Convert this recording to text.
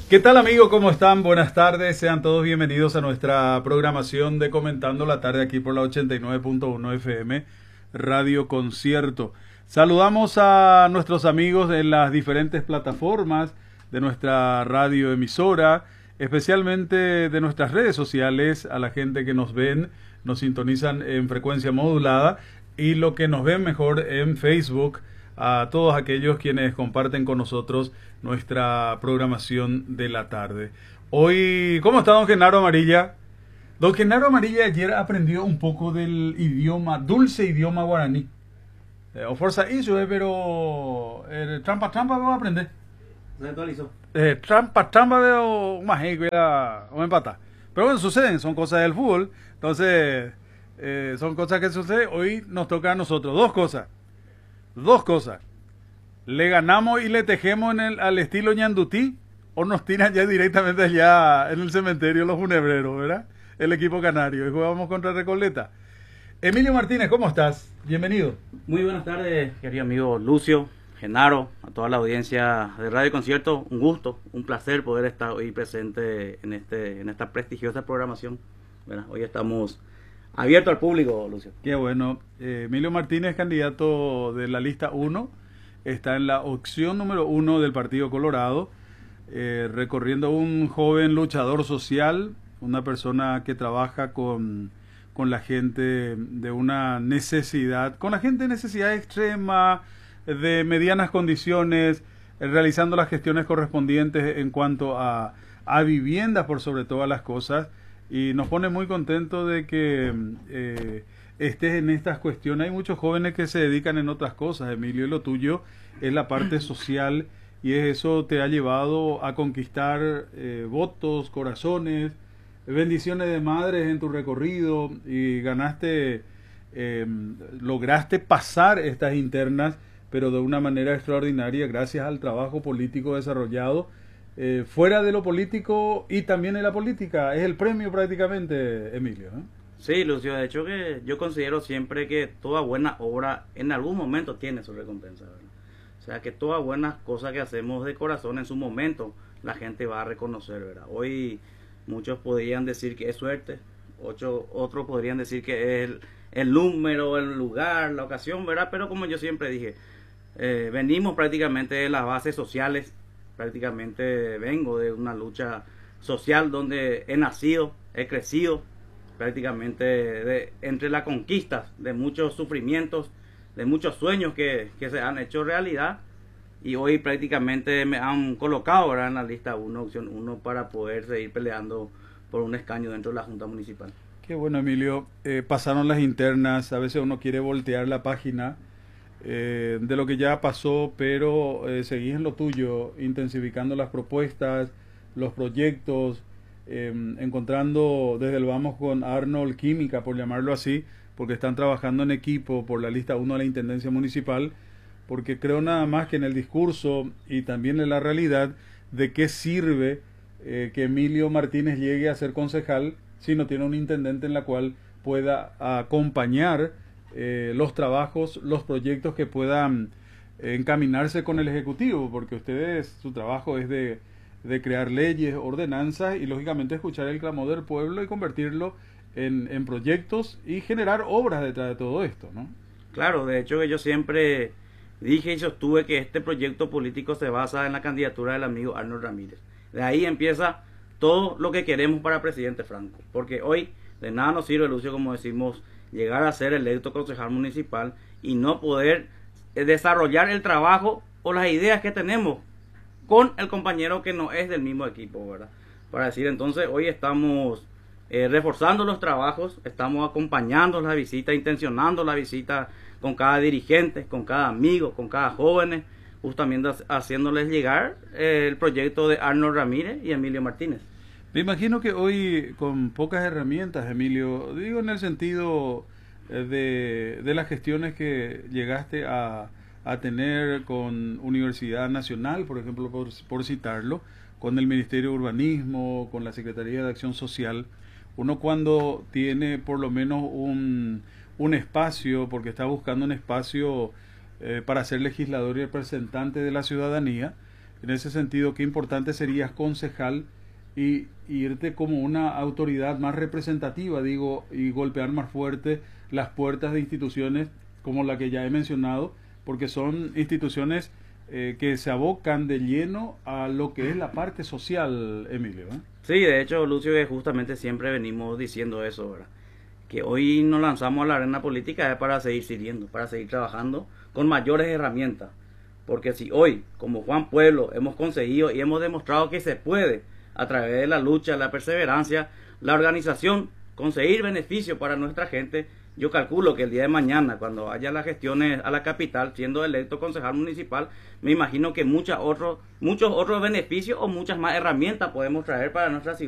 ¿Qué tal, amigos? ¿Cómo están? Buenas tardes. Sean todos bienvenidos a nuestra programación de Comentando la Tarde aquí por la 89.1 FM Radio Concierto. Saludamos a nuestros amigos en las diferentes plataformas de nuestra radioemisora, especialmente de nuestras redes sociales, a la gente que nos ven, nos sintonizan en frecuencia modulada y lo que nos ven mejor en Facebook, a todos aquellos quienes comparten con nosotros nuestra programación de la tarde. Hoy, ¿cómo está don Genaro Amarilla? Don Genaro Amarilla ayer aprendió un poco del idioma, dulce idioma guaraní. O fuerza hizo, pero trampa va a aprender. Se actualizó. Trampa veo más o empata. Pero bueno, suceden, son cosas del fútbol. Entonces, son cosas que suceden. Hoy nos toca a nosotros dos cosas. ¿Le ganamos y le tejemos al estilo ñandutí? ¿O nos tiran ya directamente allá en el cementerio los funebreros, verdad? El equipo canario. Y jugamos contra Recoleta. Emilio Martínez, ¿cómo estás? Bienvenido. Muy buenas tardes, querido amigo Lucio, Genaro, a toda la audiencia de Radio Concierto. Un gusto, un placer poder estar hoy presente en esta prestigiosa programación, ¿verdad? Hoy estamos abiertos al público, Lucio. Qué bueno. Emilio Martínez, candidato de la lista 1, está en la opción número 1 del Partido Colorado, recorriendo un joven luchador social, una persona que trabaja con la gente de una necesidad, con la gente de necesidad extrema, de medianas condiciones, realizando las gestiones correspondientes en cuanto a viviendas por sobre todas las cosas. Y nos pone muy contento de que estés en estas cuestiones. Hay muchos jóvenes que se dedican en otras cosas, Emilio, y lo tuyo es la parte social, y eso te ha llevado a conquistar votos, corazones, bendiciones de madres en tu recorrido, y lograste pasar estas internas, pero de una manera extraordinaria gracias al trabajo político desarrollado. Fuera de lo político y también en la política, es el premio prácticamente, Emilio, ¿eh? Sí, Lucio, de hecho que yo considero siempre que toda buena obra en algún momento tiene su recompensa, ¿verdad? O sea, que todas buenas cosas que hacemos de corazón en su momento la gente va a reconocer, ¿verdad? Hoy muchos podrían decir que es suerte, otros podrían decir que es el número, el lugar, la ocasión, ¿verdad? Pero como yo siempre dije, venimos prácticamente de las bases sociales. Prácticamente vengo de una lucha social donde he nacido, he crecido, prácticamente entre las conquistas de muchos sufrimientos, de muchos sueños que se han hecho realidad, y hoy prácticamente me han colocado ahora en la lista 1, opción 1, para poder seguir peleando por un escaño dentro de la Junta Municipal. Qué bueno, Emilio. Pasaron las internas, a veces uno quiere voltear la página de lo que ya pasó, pero seguís en lo tuyo, intensificando las propuestas, los proyectos, encontrando desde el vamos con Arnold Química, por llamarlo así, porque están trabajando en equipo por la lista 1 de la Intendencia Municipal, porque creo nada más que en el discurso y también en la realidad de qué sirve que Emilio Martínez llegue a ser concejal si no tiene un intendente en la cual pueda acompañar los trabajos, los proyectos que puedan encaminarse con el Ejecutivo, porque ustedes, su trabajo es de crear leyes, ordenanzas y lógicamente escuchar el clamor del pueblo y convertirlo en proyectos y generar obras detrás de todo esto, ¿no? Claro, de hecho que yo siempre dije y sostuve que este proyecto político se basa en la candidatura del amigo Arnold Ramírez. De ahí empieza todo lo que queremos para presidente Franco, porque hoy de nada nos sirve, Lucio, como decimos, llegar a ser electo concejal municipal y no poder desarrollar el trabajo o las ideas que tenemos con el compañero que no es del mismo equipo, ¿verdad? Para decir, entonces, hoy estamos reforzando los trabajos, estamos acompañando la visita, intencionando la visita con cada dirigente, con cada amigo, con cada joven, justamente haciéndoles llegar el proyecto de Arnold Ramírez y Emilio Martínez. Me imagino que hoy con pocas herramientas, Emilio, digo en el sentido de las gestiones que llegaste a tener con Universidad Nacional, por ejemplo, por citarlo, con el Ministerio de Urbanismo, con la Secretaría de Acción Social, uno cuando tiene por lo menos un espacio, porque está buscando un espacio para ser legislador y representante de la ciudadanía, En ese sentido, qué importante serías concejal y irte como una autoridad más representativa, digo, y golpear más fuerte las puertas de instituciones como la que ya he mencionado, porque son instituciones que se abocan de lleno a lo que es la parte social, Emilio, ¿eh? Sí, de hecho, Lucio, que justamente siempre venimos diciendo eso, ¿verdad? Que hoy nos lanzamos a la arena política es para seguir sirviendo, para seguir trabajando con mayores herramientas. Porque si hoy, como Juan Pueblo, hemos conseguido y hemos demostrado que se puede, a través de la lucha, la perseverancia, la organización, conseguir beneficios para nuestra gente, yo calculo que el día de mañana, cuando haya las gestiones a la capital, siendo electo concejal municipal, me imagino que muchos otros beneficios o muchas más herramientas podemos traer para nuestra ciudad.